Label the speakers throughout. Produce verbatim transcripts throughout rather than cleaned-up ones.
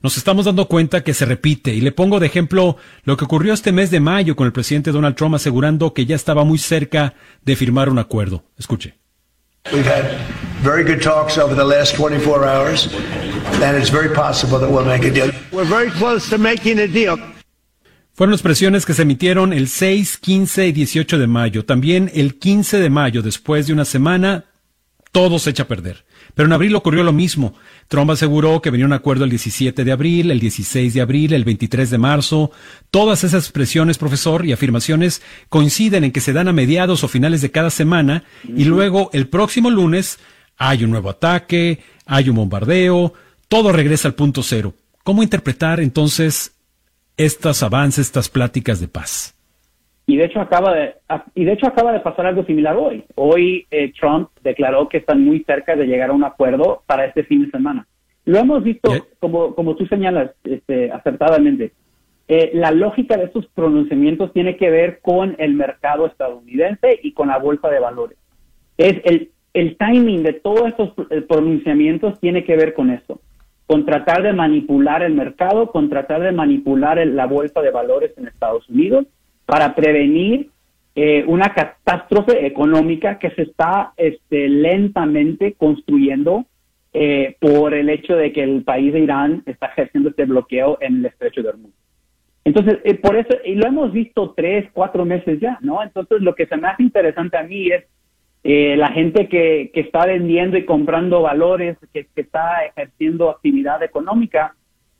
Speaker 1: nos estamos dando cuenta que se repite. Y le pongo de ejemplo lo que ocurrió este mes de mayo con el presidente Donald Trump asegurando que ya estaba muy cerca de firmar un acuerdo. Escuche.
Speaker 2: We've had very good talks over the last twenty-four hours, and it's very possible that we'll make a deal. We're very close to making a deal.
Speaker 1: Fueron expresiones que se emitieron el seis, quince y dieciocho de mayo. También el quince de mayo, después de una semana, todo se echa a perder. Pero en abril ocurrió lo mismo. Trump aseguró que venía un acuerdo el diecisiete de abril, el dieciséis de abril, el veintitrés de marzo. Todas esas expresiones, profesor, y afirmaciones coinciden en que se dan a mediados o finales de cada semana y luego el próximo lunes hay un nuevo ataque, hay un bombardeo, todo regresa al punto cero. ¿Cómo interpretar entonces estos avances, estas pláticas de paz?
Speaker 3: Y de hecho acaba de y de hecho acaba de pasar algo similar hoy. Hoy eh, Trump declaró que están muy cerca de llegar a un acuerdo para este fin de semana. Lo hemos visto, ¿Qué? como como tú señalas este, acertadamente. Eh, la lógica de estos pronunciamientos tiene que ver con el mercado estadounidense y con la bolsa de valores. Es el el timing de todos estos pronunciamientos tiene que ver con eso, con tratar de manipular el mercado, con tratar de manipular el, la bolsa de valores en Estados Unidos, para prevenir eh, una catástrofe económica que se está este, lentamente construyendo eh, por el hecho de que el país de Irán está ejerciendo este bloqueo en el estrecho de Hormuz. Entonces, eh, por eso, y lo hemos visto tres, cuatro meses ya, ¿no? Entonces, lo que se me hace interesante a mí es eh, la gente que, que está vendiendo y comprando valores, que, que está ejerciendo actividad económica,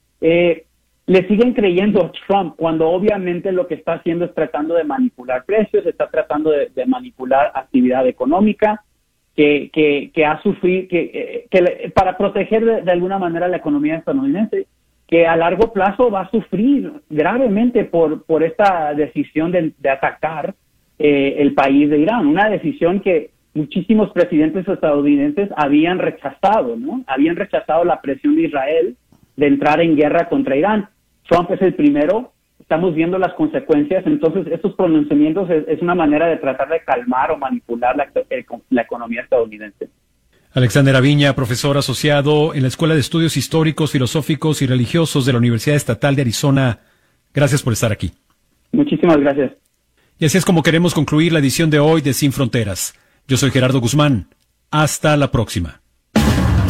Speaker 3: eh, le siguen creyendo a Trump cuando obviamente lo que está haciendo es tratando de manipular precios, está tratando de, de manipular actividad económica que, que, que ha sufrido, que, que para proteger de, de alguna manera la economía estadounidense, que a largo plazo va a sufrir gravemente por, por esta decisión de, de atacar eh, el país de Irán, una decisión que muchísimos presidentes estadounidenses habían rechazado, ¿no? Habían rechazado la presión de Israel de entrar en guerra contra Irán. Trump es el primero, estamos viendo las consecuencias, entonces estos pronunciamientos es, es una manera de tratar de calmar o manipular la, la economía estadounidense.
Speaker 1: Alexander Aviña, profesor asociado en la Escuela de Estudios Históricos, Filosóficos y Religiosos de la Universidad Estatal de Arizona. Gracias por estar aquí.
Speaker 3: Muchísimas gracias.
Speaker 1: Y así es como queremos concluir la edición de hoy de Sin Fronteras. Yo soy Gerardo Guzmán. Hasta la próxima.